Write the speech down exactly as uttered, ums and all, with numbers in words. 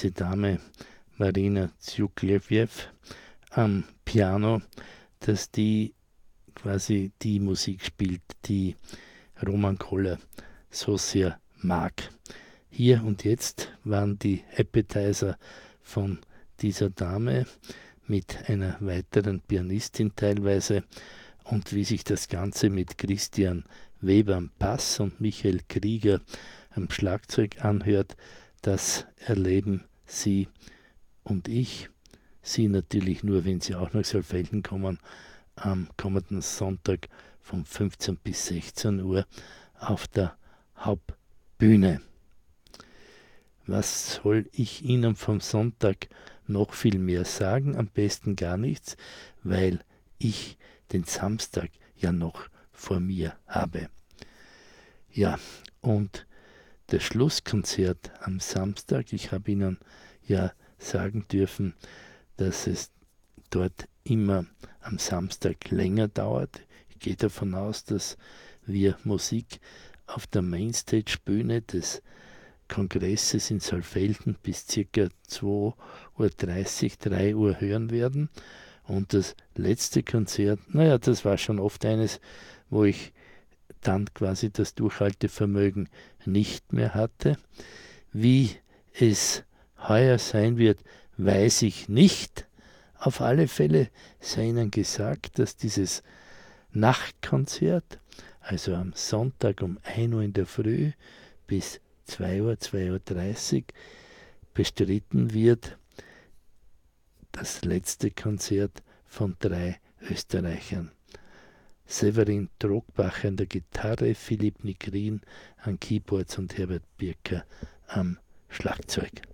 die Dame Marina Tsjukljew am Piano, dass die quasi die Musik spielt, die Roman Koller so sehr mag. Hier und jetzt waren die Appetizer von dieser Dame mit einer weiteren Pianistin teilweise, und wie sich das Ganze mit Christian Weber am Bass und Michael Krieger am Schlagzeug anhört, das erleben Sie und ich. Sie natürlich nur, wenn Sie auch nach Saalfelden kommen, am kommenden Sonntag von fünfzehn bis sechzehn Uhr auf der Hauptbühne. Was soll ich Ihnen vom Sonntag noch viel mehr sagen? Am besten gar nichts, weil ich den Samstag ja noch vor mir habe. Ja, und das Schlusskonzert am Samstag, ich habe Ihnen ja sagen dürfen, dass es dort immer am Samstag länger dauert. Ich gehe davon aus, dass wir Musik auf der Mainstage-Bühne des Kongresses in Saalfelden bis ca. zwei Uhr dreißig, drei Uhr hören werden. Und das letzte Konzert, naja, das war schon oft eines, wo ich dann quasi das Durchhaltevermögen nicht mehr hatte. Wie es heuer sein wird, weiß ich nicht. Auf alle Fälle sei Ihnen gesagt, dass dieses Nachtkonzert, also am Sonntag um ein Uhr in der Früh bis zwei Uhr, zwei Uhr dreißig, bestritten wird. Das letzte Konzert von drei Österreichern. Severin Trogbacher an der Gitarre, Philipp Nigrin an Keyboards und Herbert Birker am Schlagzeug.